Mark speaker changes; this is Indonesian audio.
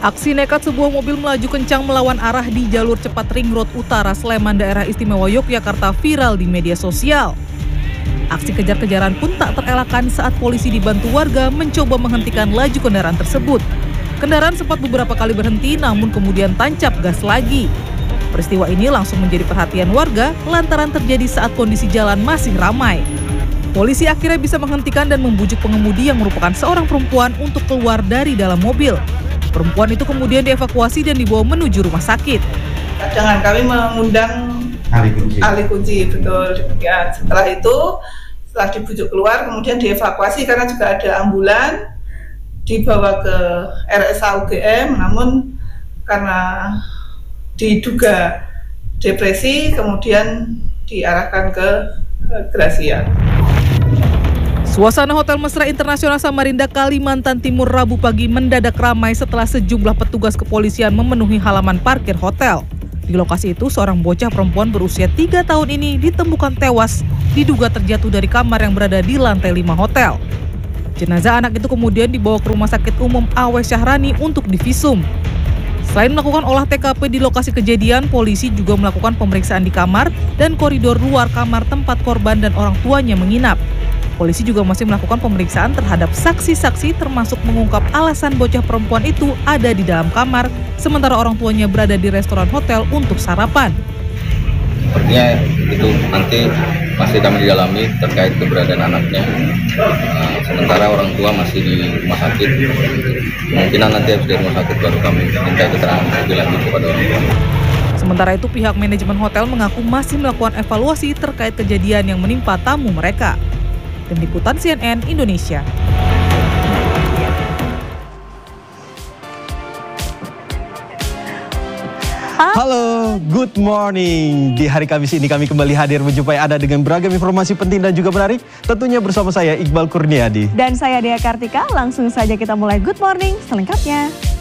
Speaker 1: Aksi nekat sebuah mobil melaju kencang melawan arah di jalur cepat Ring Road Utara Sleman, Daerah Istimewa Yogyakarta viral di media sosial. Aksi kejar-kejaran pun tak terelakkan saat polisi dibantu warga mencoba menghentikan laju kendaraan tersebut. Kendaraan sempat beberapa kali berhenti namun kemudian tancap gas lagi. Peristiwa ini langsung menjadi perhatian warga lantaran terjadi saat kondisi jalan masih ramai. Polisi akhirnya bisa menghentikan dan membujuk pengemudi yang merupakan seorang perempuan untuk keluar dari dalam mobil. Perempuan itu kemudian dievakuasi dan dibawa menuju rumah sakit.
Speaker 2: Dengan kami mengundang ahli kunci, betul. Ya, setelah dibujuk keluar, kemudian dievakuasi karena juga ada ambulan, dibawa ke RSA UGM, namun karena diduga depresi, kemudian diarahkan ke Gracia.
Speaker 1: Suasana Hotel Mesra Internasional Samarinda, Kalimantan Timur Rabu pagi mendadak ramai setelah sejumlah petugas kepolisian memenuhi halaman parkir hotel. Di lokasi itu, seorang bocah perempuan berusia 3 tahun ini ditemukan tewas, diduga terjatuh dari kamar yang berada di lantai 5 hotel. Jenazah anak itu kemudian dibawa ke Rumah Sakit Umum A.W. Syahrani untuk divisum. Selain melakukan olah TKP di lokasi kejadian, polisi juga melakukan pemeriksaan di kamar dan koridor luar kamar tempat korban dan orang tuanya menginap. Polisi juga masih melakukan pemeriksaan terhadap saksi-saksi termasuk mengungkap alasan bocah perempuan itu ada di dalam kamar sementara orang tuanya berada di restoran hotel untuk sarapan.
Speaker 3: Sepertinya itu nanti masih kami dalami terkait keberadaan anaknya. Sementara orang tua masih di rumah sakit. Kemungkinan nanti habis dari rumah sakit baru kami minta keterangan lebih lanjut kepada orang tua.
Speaker 1: Sementara itu pihak manajemen hotel mengaku masih melakukan evaluasi terkait kejadian yang menimpa tamu mereka. Tim Liputan CNN Indonesia.
Speaker 4: Halo, good morning. Di hari Kamis ini kami kembali hadir menjumpai Anda dengan beragam informasi penting dan juga menarik. Tentunya bersama saya Iqbal Kurniadi.
Speaker 5: Dan saya Dea Kartika. Langsung saja kita mulai Good Morning selengkapnya.